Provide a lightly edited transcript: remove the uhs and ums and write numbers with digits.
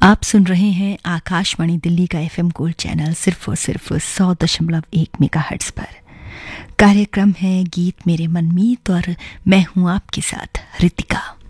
आप सुन रहे हैं आकाशवाणी दिल्ली का एफएम गोल्ड चैनल सिर्फ और सिर्फ 100.1 मेगाहर्ट्ज पर। कार्यक्रम है गीत मेरे मन मीत और मैं हूं आपके साथ रितिका।